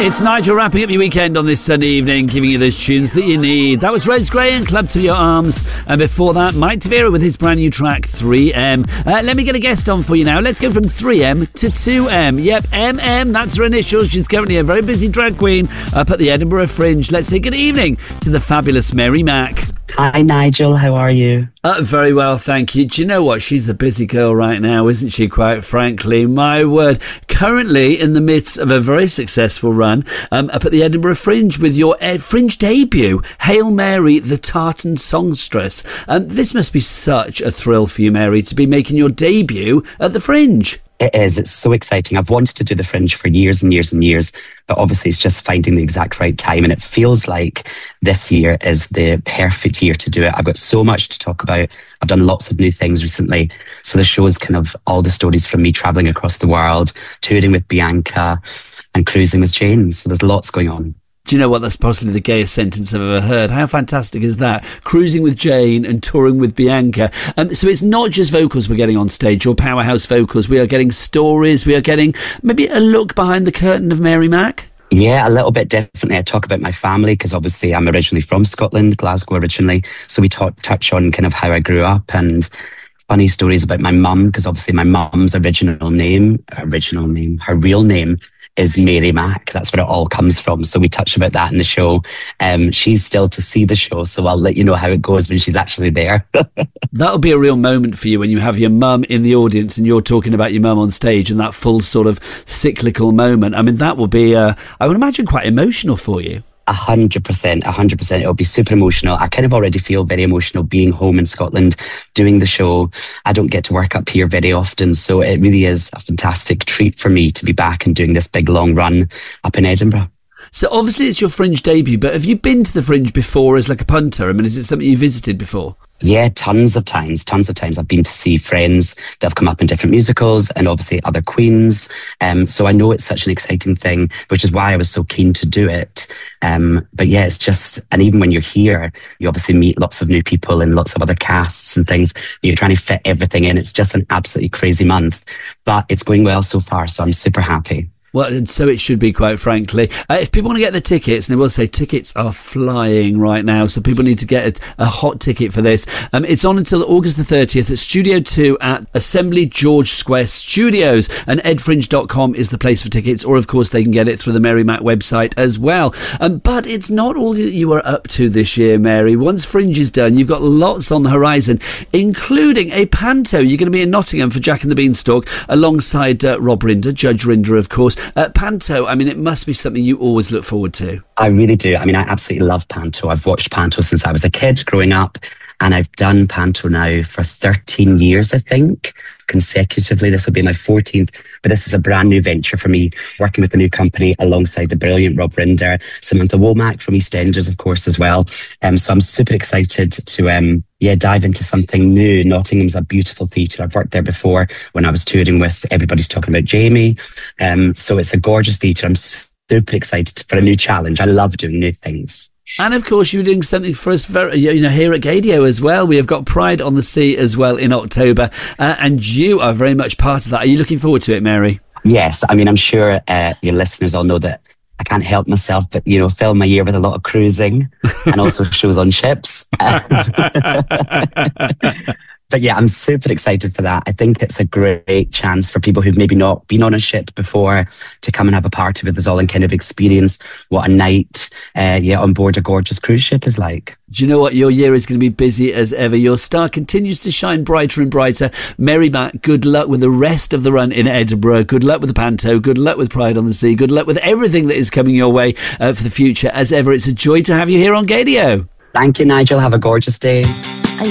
It's Nigel wrapping up your weekend on this Sunday evening, giving you those tunes that you need. That was Rose Gray and Club to Your Arms. And before that, Mike Tavera with his brand new track, 3M. Let me get a guest on for you now. Let's go from 3M to 2M. Yep, MM, that's her initials. She's currently a very busy drag queen up at the Edinburgh Fringe. Let's say good evening to the fabulous Mary Mac. Hi, Nigel. How are you? Very well, thank you. Do you know what? She's the busy girl right now, isn't she, quite frankly? My word. Currently in the midst of a very successful run up at the Edinburgh Fringe with your Fringe debut, Hail Mary, the Tartan Songstress. This must be such a thrill for you, Mary, to be making your debut at the Fringe. It is. It's so exciting. I've wanted to do the Fringe for years and years and years, but obviously it's just finding the exact right time. And it feels like this year is the perfect year to do it. I've got so much to talk about. I've done lots of new things recently. So the show is kind of all the stories from me traveling across the world, touring with Bianca and cruising with Jane. So there's lots going on. Do you know what? That's possibly the gayest sentence I've ever heard. How fantastic is that? Cruising with Jane and touring with Bianca. So it's not just vocals we're getting on stage, or powerhouse vocals. We are getting stories. We are getting maybe a look behind the curtain of Mary Mac. Yeah, a little bit differently. I talk about my family because obviously I'm originally from Scotland, Glasgow originally. So we touch on kind of how I grew up and funny stories about my mum, because obviously my mum's her real name is Mary Mac. That's where it all comes from. So we touch about that in the show. She's still to see the show, so I'll let you know how it goes when she's actually there. That'll be a real moment for you when you have your mum in the audience and you're talking about your mum on stage, and that full sort of cyclical moment. I mean, that will be, I would imagine, quite emotional for you. 100%. It'll be super emotional. I kind of already feel very emotional being home in Scotland, doing the show. I don't get to work up here very often, so it really is a fantastic treat for me to be back and doing this big long run up in Edinburgh. So obviously it's your Fringe debut, but have you been to the Fringe before as like a punter? I mean, is it something you visited before? Yeah, tons of times. I've been to see friends that have come up in different musicals and obviously other queens. So I know it's such an exciting thing, which is why I was so keen to do it. But yeah, it's just, and even when you're here, you obviously meet lots of new people and lots of other casts and things. You're trying to fit everything in. It's just an absolutely crazy month, but it's going well so far. So I'm super happy. Well, and so it should be, quite frankly. If people want to get the tickets, and I will say tickets are flying right now, so people need to get a hot ticket for this. It's on until August the 30th at Studio 2 at Assembly George Square Studios, and edfringe.com is the place for tickets, or of course they can get it through the Mary Mac website as well. But it's not all that you are up to this year, Mary. Once Fringe is done, you've got lots on the horizon, including a panto. You're going to be in Nottingham for Jack and the Beanstalk alongside Rob Rinder, Judge Rinder, of course. Panto, I mean, it must be something you always look forward to. I really do. I mean, I absolutely love Panto. I've watched Panto since I was a kid growing up, and I've done Panto now for 13 years, I think, consecutively. This will be my 14th, but this is a brand new venture for me, working with a new company alongside the brilliant Rob Rinder, Samantha Womack from EastEnders, of course, as well. So I'm super excited to dive into something new. Nottingham's a beautiful theatre. I've worked there before when I was touring with Everybody's Talking About Jamie. So it's a gorgeous theatre. I'm super excited for a new challenge. I love doing new things. And of course, you're doing something for us here at Gaydio as well. We have got Pride on the Sea as well in October, and you are very much part of that. Are you looking forward to it, Mary? Yes. I mean, I'm sure your listeners all know that I can't help myself but, fill my year with a lot of cruising and also shows on ships. But yeah, I'm super excited for that. I think it's a great chance for people who've maybe not been on a ship before to come and have a party with us all and kind of experience what a night on board a gorgeous cruise ship is like. Do you know what? Your year is going to be busy as ever. Your star continues to shine brighter and brighter. Mary Mac, good luck with the rest of the run in Edinburgh. Good luck with the panto. Good luck with Pride on the Sea. Good luck with everything that is coming your way for the future. As ever, it's a joy to have you here on Gaydio. Thank you, Nigel. Have a gorgeous day.